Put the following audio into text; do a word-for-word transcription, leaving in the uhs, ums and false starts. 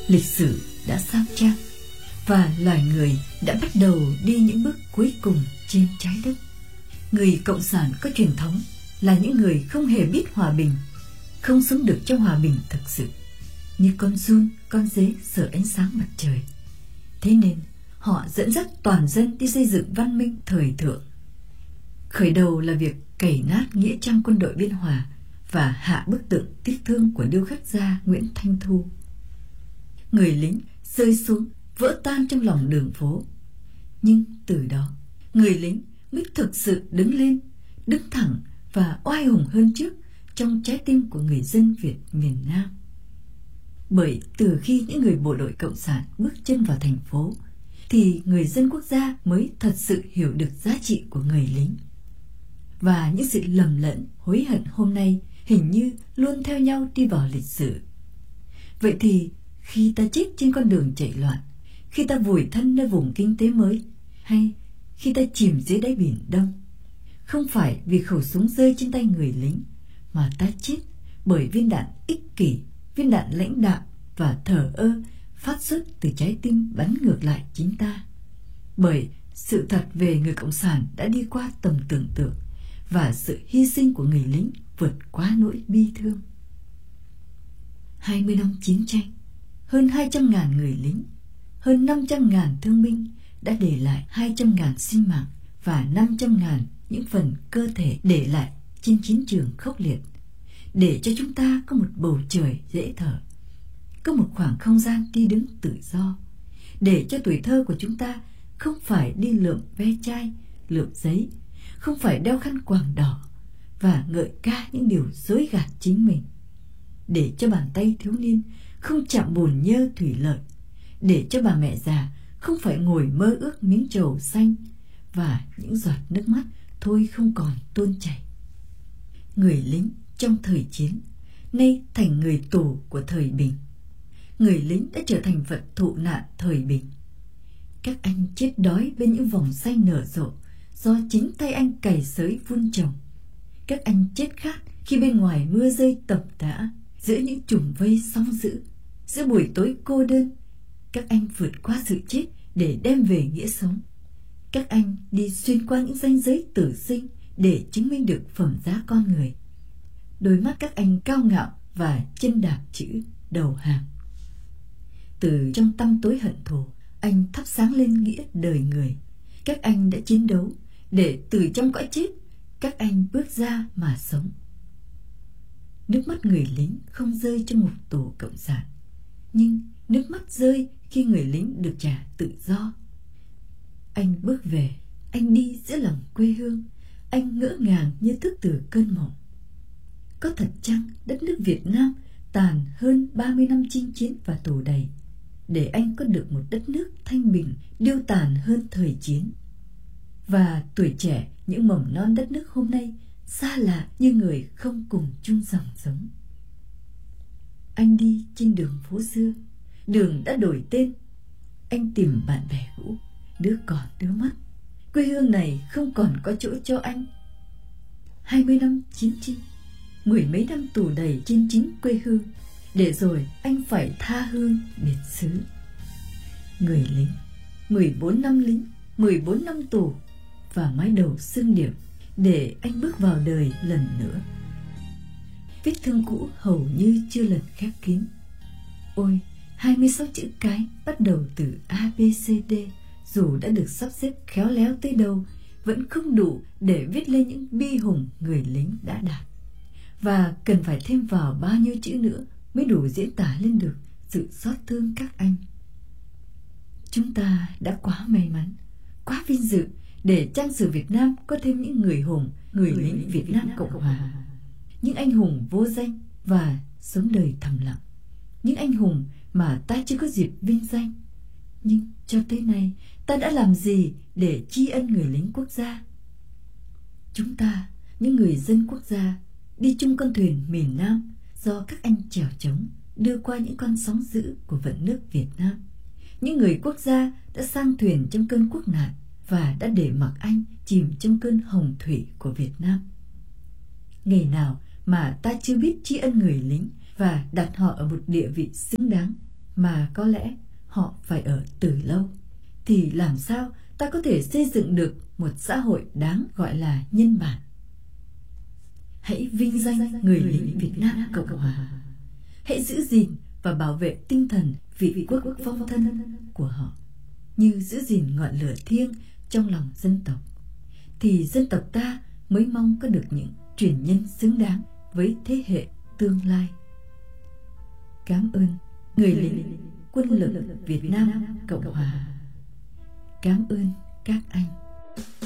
Lịch sử đã sang trang và loài người đã bắt đầu đi những bước cuối cùng trên trái đất. Người cộng sản có truyền thống là những người không hề biết hòa bình, không sống được trong hòa bình thực sự, như con giun, con dế sợ ánh sáng mặt trời. Thế nên họ dẫn dắt toàn dân đi xây dựng văn minh thời thượng. Khởi đầu là việc cày nát nghĩa trang quân đội Biên Hòa và hạ bức tượng tiếc thương của điêu khắc gia Nguyễn Thanh Thu. Người lính rơi xuống vỡ tan trong lòng đường phố. Nhưng từ đó, người lính mới thực sự đứng lên, đứng thẳng và oai hùng hơn trước trong trái tim của người dân Việt miền Nam. Bởi từ khi những người bộ đội cộng sản bước chân vào thành phố, thì người dân quốc gia mới thật sự hiểu được giá trị của người lính. Và những sự lầm lẫn, hối hận hôm nay hình như luôn theo nhau đi vào lịch sử. Vậy thì khi ta chết trên con đường chạy loạn, khi ta vùi thân nơi vùng kinh tế mới, hay khi ta chìm dưới đáy biển Đông, không phải vì khẩu súng rơi trên tay người lính, mà ta chết bởi viên đạn ích kỷ, viên đạn lãnh đạm và thờ ơ phát xuất từ trái tim bắn ngược lại chính ta. Bởi sự thật về người cộng sản đã đi qua tầm tưởng tượng, và sự hy sinh của người lính vượt quá nỗi bi thương. Hai mươi năm chiến tranh, hơn hai trăm ngàn người lính, hơn năm trăm ngàn thương binh đã để lại hai trăm ngàn sinh mạng và năm trăm ngàn những phần cơ thể để lại trên chiến trường khốc liệt, để cho chúng ta có một bầu trời dễ thở, có một khoảng không gian đi đứng tự do, để cho tuổi thơ của chúng ta không phải đi lượm ve chai, lượm giấy, không phải đeo khăn quàng đỏ và ngợi ca những điều dối gạt chính mình, để cho bàn tay thiếu niên không chạm bùn nhơ thủy lợi, để cho bà mẹ già không phải ngồi mơ ước miếng trầu xanh và những giọt nước mắt thôi không còn tuôn chảy. Người lính trong thời chiến nay thành người tù của thời bình. Người lính đã trở thành vật thụ nạn thời bình. Các anh chết đói bên những vòng xanh nở rộ do chính tay anh cày xới vun trồng. Các anh chết khát khi bên ngoài mưa rơi tầm tã, giữa những chùm vây sóng dữ, giữa buổi tối cô đơn. Các anh vượt qua sự chết để đem về nghĩa sống. Các anh đi xuyên qua những ranh giới tử sinh để chứng minh được phẩm giá con người. Đôi mắt các anh cao ngạo và chân đạp chữ đầu hàng. Từ trong tăm tối hận thù, anh thắp sáng lên nghĩa đời người. Các anh đã chiến đấu để từ trong cõi chết, các anh bước ra mà sống. Nước mắt người lính không rơi trong ngục tù cộng sản, nhưng nước mắt rơi khi người lính được trả tự do. Anh bước về, anh đi giữa lòng quê hương, anh ngỡ ngàng như thức từ cơn mộng. Có thật chăng đất nước Việt Nam tàn hơn ba mươi năm chinh chiến và tù đầy, để anh có được một đất nước thanh bình điêu tàn hơn thời chiến? Và tuổi trẻ những mầm non đất nước hôm nay xa lạ như người không cùng chung dòng sống. Anh đi trên đường phố xưa, đường đã đổi tên. Anh tìm bạn bè cũ, đứa còn đứa mất. Quê hương này không còn có chỗ cho anh. Hai mươi năm chiến tranh, mười mấy năm tù đầy trên chính quê hương, để rồi anh phải tha hương biệt xứ. Người lính, mười bốn năm lính, mười bốn năm tù và mái đầu xương điểm, để anh bước vào đời lần nữa. Vết thương cũ hầu như chưa lần khép kín. Ôi, hai mươi sáu chữ cái bắt đầu từ A B C D, dù đã được sắp xếp khéo léo tới đâu, vẫn không đủ để viết lên những bi hùng người lính đã đạt. Và cần phải thêm vào bao nhiêu chữ nữa mới đủ diễn tả lên được sự xót thương các anh. Chúng ta đã quá may mắn, quá vinh dự để trang sử Việt Nam có thêm những người hùng, người, người lính Việt Nam Cộng Hòa. Những anh hùng vô danh và sống đời thầm lặng. Những anh hùng mà ta chưa có dịp vinh danh. Nhưng cho tới nay, ta đã làm gì để tri ân người lính quốc gia? Chúng ta, những người dân quốc gia, đi chung con thuyền miền Nam do các anh chèo chống, đưa qua những con sóng dữ của vận nước Việt Nam. Những người quốc gia đã sang thuyền trong cơn quốc nạn và đã để mặc anh chìm trong cơn hồng thủy của Việt Nam. Ngày nào mà ta chưa biết tri ân người lính và đặt họ ở một địa vị xứng đáng, mà có lẽ họ phải ở từ lâu, thì làm sao ta có thể xây dựng được một xã hội đáng gọi là nhân bản? Hãy vinh danh người lính Việt Nam Cộng Hòa. Hãy giữ gìn và bảo vệ tinh thần vị quốc vong thân của họ, như giữ gìn ngọn lửa thiêng trong lòng dân tộc, thì dân tộc ta mới mong có được những truyền nhân xứng đáng với thế hệ tương lai. Cảm ơn người lính quân lực Việt Nam Cộng Hòa. Cảm ơn các anh.